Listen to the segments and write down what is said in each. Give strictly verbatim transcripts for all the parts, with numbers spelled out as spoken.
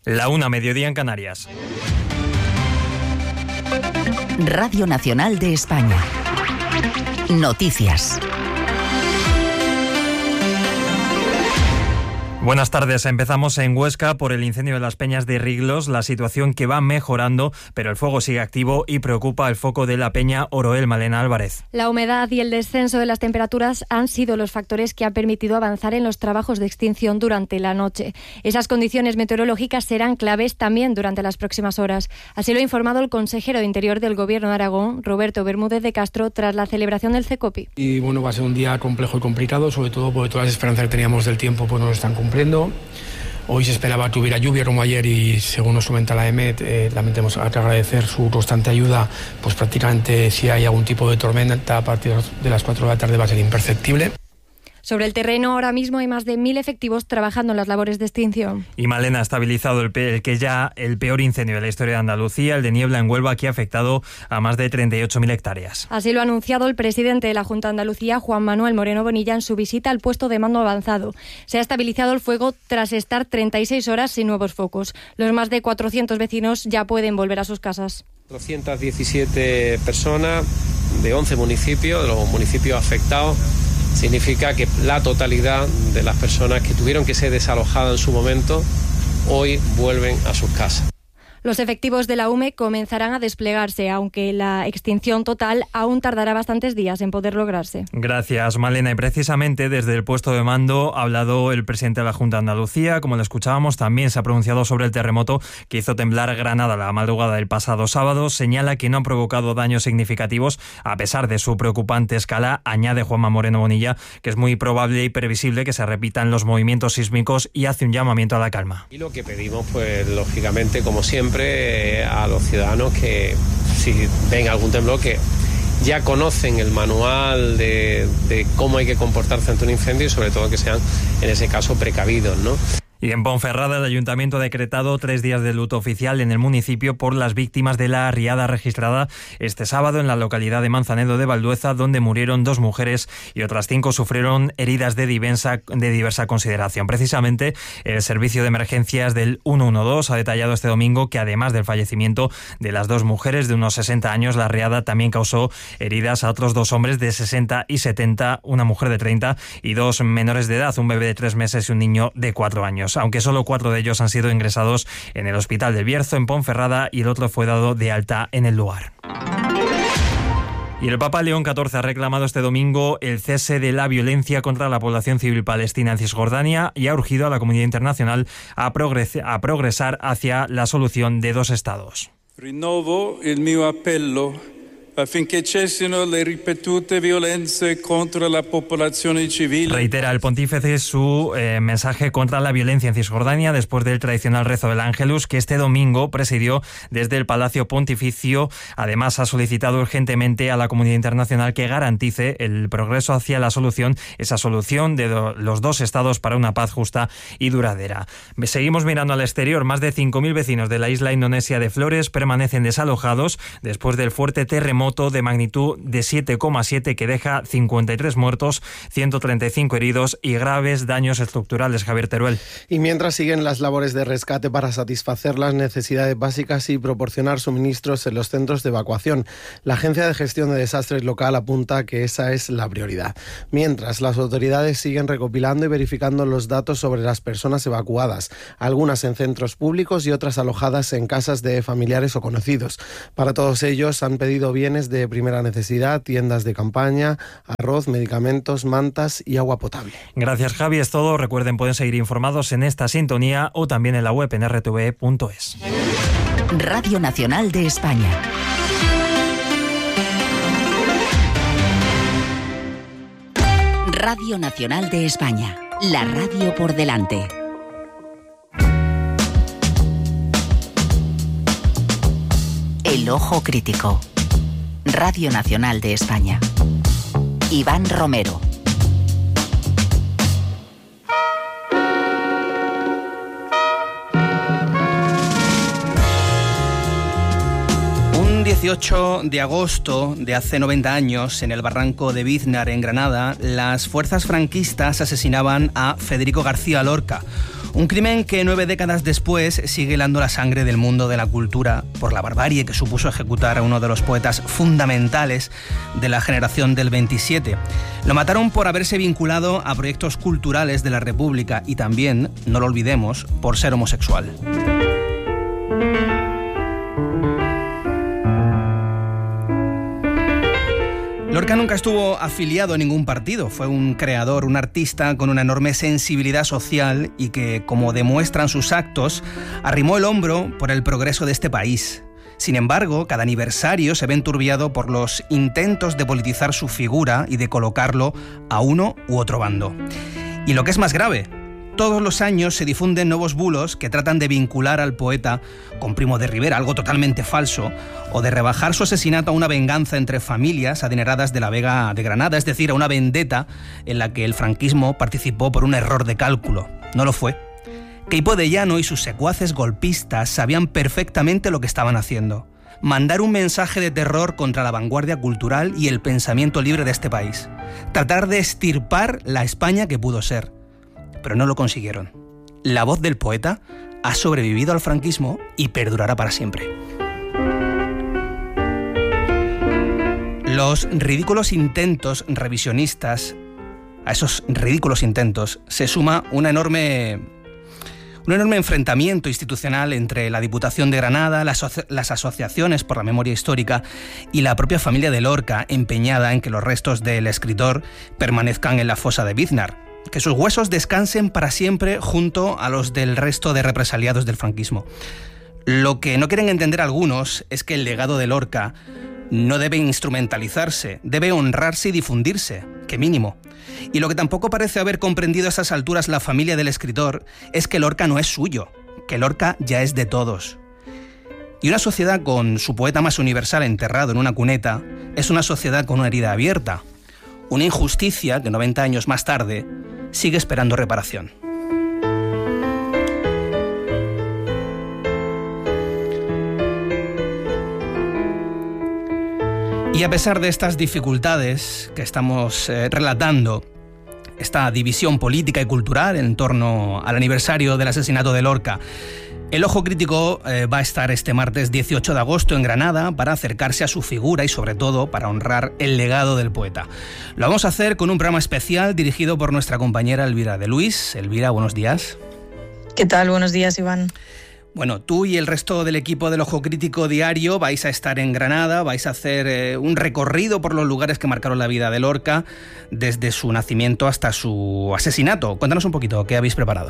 La una, mediodía en Canarias. Radio Nacional de España. Noticias. Buenas tardes. Empezamos en Huesca por el incendio de las Peñas de Riglos. La situación que va mejorando, pero el fuego sigue activo y preocupa el foco de la Peña Oroel. Malena Álvarez. La humedad y el descenso de las temperaturas han sido los factores que han permitido avanzar en los trabajos de extinción durante la noche. Esas condiciones meteorológicas serán claves también durante las próximas horas. Así lo ha informado el consejero de Interior del Gobierno de Aragón, Roberto Bermúdez de Castro, tras la celebración del CECOPI. Y bueno, va a ser un día complejo y complicado, sobre todo porque todas las esperanzas que teníamos del tiempo pues no nos están cumpliendo. Hoy se esperaba que hubiera lluvia como ayer y según nos comenta la E M E T, eh, también tenemos que agradecer su constante ayuda, pues prácticamente si hay algún tipo de tormenta a partir de las cuatro de la tarde va a ser imperceptible. Sobre el terreno, ahora mismo hay más de mil efectivos trabajando en las labores de extinción. Y Malena, ha estabilizado el, pe- el que ya el peor incendio de la historia de Andalucía, el de Niebla en Huelva, que ha afectado a más de treinta y ocho mil hectáreas. Así lo ha anunciado el presidente de la Junta de Andalucía, Juan Manuel Moreno Bonilla, en su visita al puesto de mando avanzado. Se ha estabilizado el fuego tras estar treinta y seis horas sin nuevos focos. Los más de cuatrocientos vecinos ya pueden volver a sus casas. cuatrocientas diecisiete personas de once municipios, de los municipios afectados. Significa que la totalidad de las personas que tuvieron que ser desalojadas en su momento, hoy vuelven a sus casas. Los efectivos de la U M E comenzarán a desplegarse, aunque la extinción total aún tardará bastantes días en poder lograrse. Gracias, Malena. Y precisamente desde el puesto de mando ha hablado el presidente de la Junta de Andalucía. Como lo escuchábamos, también se ha pronunciado sobre el terremoto que hizo temblar Granada la madrugada del pasado sábado. Señala que no han provocado daños significativos, a pesar de su preocupante escala. Añade Juanma Moreno Bonilla que es muy probable y previsible que se repitan los movimientos sísmicos y hace un llamamiento a la calma. Y lo que pedimos, pues lógicamente, como siempre, a los ciudadanos que si ven algún temblor que ya conocen el manual de, de cómo hay que comportarse ante un incendio y sobre todo que sean en ese caso precavidos, ¿no? Y en Ponferrada el Ayuntamiento ha decretado tres días de luto oficial en el municipio por las víctimas de la riada registrada este sábado en la localidad de Manzanedo de Valdueza, donde murieron dos mujeres y otras cinco sufrieron heridas de diversa, de diversa consideración. Precisamente el servicio de emergencias del ciento doce ha detallado este domingo que además del fallecimiento de las dos mujeres de unos sesenta años, la riada también causó heridas a otros dos hombres de sesenta y setenta, una mujer de treinta y dos menores de edad, un bebé de tres meses y un niño de cuatro años. Aunque solo cuatro de ellos han sido ingresados en el Hospital del Bierzo, en Ponferrada, y el otro fue dado de alta en el lugar. Y el Papa León catorce ha reclamado este domingo el cese de la violencia contra la población civil palestina en Cisjordania y ha urgido a la comunidad internacional a, progres- a progresar hacia la solución de dos estados. Rinnovo il mio appello affinché cessino le ripetute violenze contro la popolazione civile. Reitera el pontífice su eh, mensaje contra la violencia en Cisjordania después del tradicional rezo del Ángelus que este domingo presidió desde el Palacio Pontificio. Además, ha solicitado urgentemente a la comunidad internacional que garantice el progreso hacia la solución, esa solución de do, los dos estados para una paz justa y duradera. Seguimos mirando al exterior. Más de cinco mil vecinos de la isla indonesia de Flores permanecen desalojados después del fuerte terremoto de magnitud de siete coma siete que deja cincuenta y tres muertos, ciento treinta y cinco heridos y graves daños estructurales. Javier Teruel. Y mientras siguen las labores de rescate para satisfacer las necesidades básicas y proporcionar suministros en los centros de evacuación, la Agencia de Gestión de Desastres local apunta que esa es la prioridad. Mientras, las autoridades siguen recopilando y verificando los datos sobre las personas evacuadas, algunas en centros públicos y otras alojadas en casas de familiares o conocidos. Para todos ellos han pedido bienes de primera necesidad, tiendas de campaña, arroz, medicamentos, mantas y agua potable. Gracias, Javi. Es todo. Recuerden, pueden seguir informados en esta sintonía o también en la web en erre te ve punto es. Radio Nacional de España. Radio Nacional de España. La radio por delante. El ojo crítico. Radio Nacional de España. Iván Romero. Un dieciocho de agosto de hace noventa años, en el barranco de Biznar, en Granada, las fuerzas franquistas asesinaban a Federico García Lorca, Un crimen que nueve décadas después sigue helando la sangre del mundo de la cultura por la barbarie que supuso ejecutar a uno de los poetas fundamentales de la generación del veintisiete. Lo mataron por haberse vinculado a proyectos culturales de la República y también, no lo olvidemos, por ser homosexual. Lorca nunca estuvo afiliado a ningún partido, fue un creador, un artista con una enorme sensibilidad social y que, como demuestran sus actos, arrimó el hombro por el progreso de este país. Sin embargo, cada aniversario se ve enturbiado por los intentos de politizar su figura y de colocarlo a uno u otro bando. Y lo que es más grave, todos los años se difunden nuevos bulos que tratan de vincular al poeta con Primo de Rivera, algo totalmente falso, o de rebajar su asesinato a una venganza entre familias adineradas de la Vega de Granada, es decir, a una vendetta en la que el franquismo participó por un error de cálculo. No lo fue. Queipo de Llano y sus secuaces golpistas sabían perfectamente lo que estaban haciendo: mandar un mensaje de terror contra la vanguardia cultural y el pensamiento libre de este país. Tratar de extirpar la España que pudo ser. Pero no lo consiguieron. La voz del poeta ha sobrevivido al franquismo y perdurará para siempre. Los ridículos intentos revisionistas, a esos ridículos intentos, se suma una enorme, un enorme enfrentamiento institucional entre la Diputación de Granada, las, aso- las asociaciones por la memoria histórica y la propia familia de Lorca, empeñada en que los restos del escritor permanezcan en la fosa de Biznar, que sus huesos descansen para siempre junto a los del resto de represaliados del franquismo. Lo que no quieren entender algunos es que el legado de Lorca no debe instrumentalizarse, debe honrarse y difundirse, que mínimo. Y lo que tampoco parece haber comprendido a esas alturas la familia del escritor es que Lorca no es suyo, que Lorca ya es de todos. Y una sociedad con su poeta más universal enterrado en una cuneta es una sociedad con una herida abierta, una injusticia que noventa años más tarde sigue esperando reparación. Y a pesar de estas dificultades que estamos eh, relatando, esta división política y cultural en torno al aniversario del asesinato de Lorca, el Ojo Crítico eh, va a estar este martes dieciocho de agosto en Granada para acercarse a su figura y sobre todo para honrar el legado del poeta. Lo vamos a hacer con un programa especial dirigido por nuestra compañera Elvira de Luis. Elvira, buenos días. ¿Qué tal? Buenos días, Iván. Bueno, tú y el resto del equipo del Ojo Crítico Diario vais a estar en Granada, vais a hacer eh, un recorrido por los lugares que marcaron la vida de Lorca desde su nacimiento hasta su asesinato. Cuéntanos un poquito, ¿qué habéis preparado?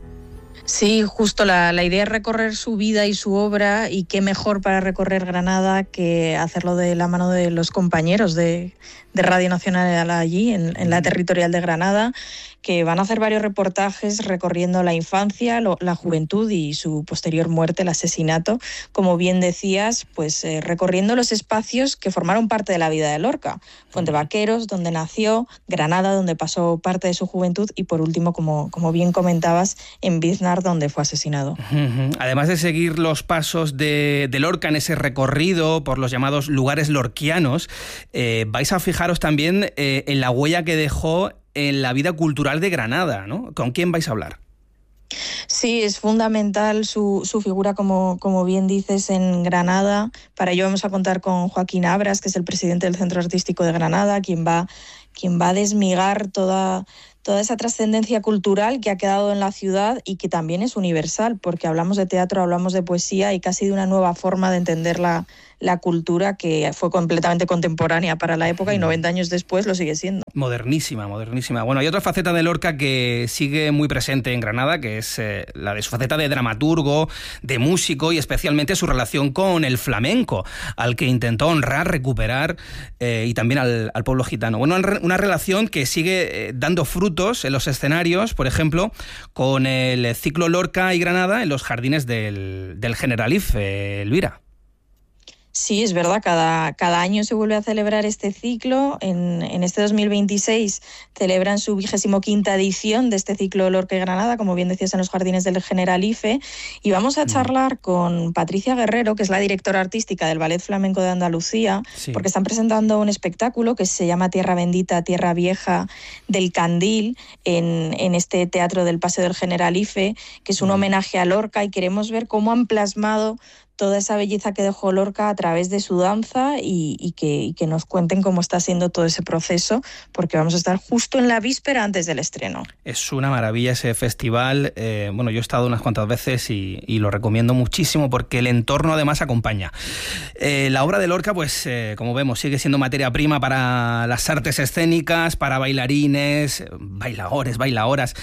Sí, justo la, la idea es recorrer su vida y su obra, y qué mejor para recorrer Granada que hacerlo de la mano de los compañeros de, de Radio Nacional allí, en, en la territorial de Granada, que van a hacer varios reportajes recorriendo la infancia, lo, la juventud y su posterior muerte, el asesinato. Como bien decías, pues eh, recorriendo los espacios que formaron parte de la vida de Lorca. Fuente Vaqueros, donde nació; Granada, donde pasó parte de su juventud; y por último, como, como bien comentabas, en Biznar, donde fue asesinado. Además de seguir los pasos de, de Lorca en ese recorrido por los llamados lugares lorquianos, eh, vais a fijaros también eh, en la huella que dejó en la vida cultural de Granada, ¿no? ¿Con quién vais a hablar? Sí, es fundamental su, su figura, como, como bien dices, en Granada. Para ello vamos a contar con Joaquín Abras, que es el presidente del Centro Artístico de Granada, quien va, quien va a desmigar toda, toda esa trascendencia cultural que ha quedado en la ciudad y que también es universal, porque hablamos de teatro, hablamos de poesía y casi de una nueva forma de entender la, la cultura que fue completamente contemporánea para la época y noventa años después lo sigue siendo. Modernísima, modernísima. Bueno, hay otra faceta de Lorca que sigue muy presente en Granada, que es eh, la de su faceta de dramaturgo, de músico y especialmente su relación con el flamenco, al que intentó honrar, recuperar eh, y también al, al pueblo gitano. Bueno, una relación que sigue eh, dando frutos en los escenarios, por ejemplo, con el ciclo Lorca y Granada en los jardines del, del Generalife, eh, Elvira. Sí, es verdad, cada, cada año se vuelve a celebrar este ciclo. En, en este dos mil veintiséis celebran su vigésimo quinta edición de este ciclo Lorca y Granada, como bien decías, en los jardines del Generalife. Y vamos a charlar con Patricia Guerrero, que es la directora artística del Ballet Flamenco de Andalucía, sí. porque están presentando un espectáculo que se llama Tierra Bendita, Tierra Vieja del Candil, en, en este teatro del Paseo del Generalife, que es un homenaje a Lorca, y queremos ver cómo han plasmado toda esa belleza que dejó Lorca a través de su danza y, y, que, y que nos cuenten cómo está siendo todo ese proceso, porque vamos a estar justo en la víspera antes del estreno. Es una maravilla ese festival. Eh, bueno, yo he estado unas cuantas veces y, y lo recomiendo muchísimo porque el entorno además acompaña. Eh, la obra de Lorca, pues eh, como vemos, sigue siendo materia prima para las artes escénicas, para bailarines, bailadores, bailadoras.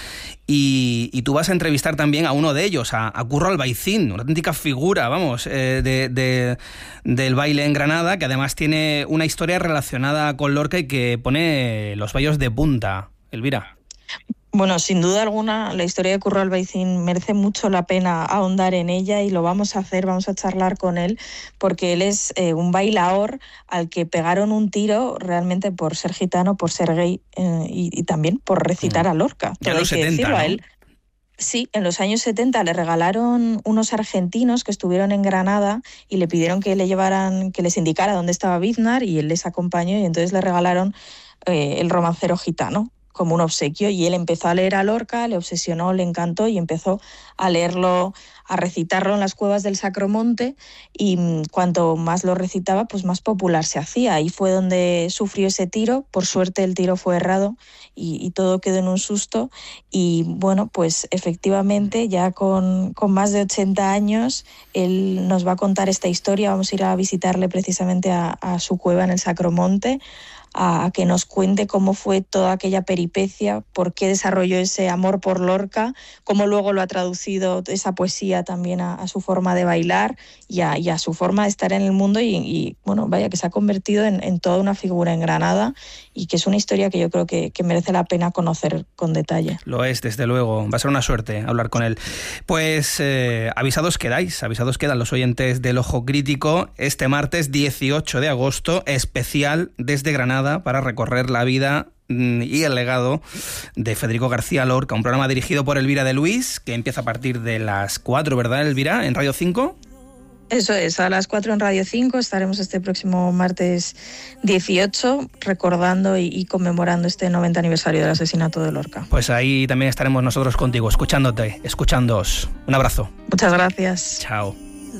Y, y tú vas a entrevistar también a uno de ellos, a, a Curro Albaicín, una auténtica figura, vamos, eh, de, de, del baile en Granada, que además tiene una historia relacionada con Lorca y que pone los vallos de punta. Elvira. Bueno, sin duda alguna, la historia de Curro Albaicín merece mucho la pena ahondar en ella y lo vamos a hacer, vamos a charlar con él, porque él es eh, un bailaor al que pegaron un tiro realmente por ser gitano, por ser gay eh, y, y también por recitar a Lorca. Ya en los setenta, ¿no? A él. Sí, en los años setenta le regalaron unos argentinos que estuvieron en Granada y le pidieron que le llevaran, que les indicara dónde estaba Biznar, y él les acompañó y entonces le regalaron eh, el romancero gitano como un obsequio, y él empezó a leer a Lorca, le obsesionó, le encantó y empezó a leerlo, a recitarlo en las cuevas del Sacromonte, y cuanto más lo recitaba, pues más popular se hacía. Ahí fue donde sufrió ese tiro, por suerte el tiro fue errado y, y todo quedó en un susto, y bueno, pues efectivamente ya con, con más de ochenta años él nos va a contar esta historia. Vamos a ir a visitarle precisamente a, a su cueva en el Sacromonte, a que nos cuente cómo fue toda aquella peripecia, por qué desarrolló ese amor por Lorca, cómo luego lo ha traducido esa poesía también a, a su forma de bailar y a, y a su forma de estar en el mundo, y, y bueno, vaya que se ha convertido en, en toda una figura en Granada, y que es una historia que yo creo que, que merece la pena conocer con detalle. Lo es, desde luego, va a ser una suerte hablar con él. Pues eh, avisados quedáis, avisados quedan los oyentes del Ojo Crítico, este martes dieciocho de agosto, especial desde Granada, para recorrer la vida y el legado de Federico García Lorca, un programa dirigido por Elvira de Luis, que empieza a partir de las cuatro, ¿verdad, Elvira? En Radio cinco. Eso es, a las cuatro en Radio cinco estaremos este próximo martes dieciocho recordando y, y conmemorando este noventa aniversario del asesinato de Lorca. Pues ahí también estaremos nosotros contigo, escuchándote, escuchándoos. Un abrazo. Muchas gracias. Chao.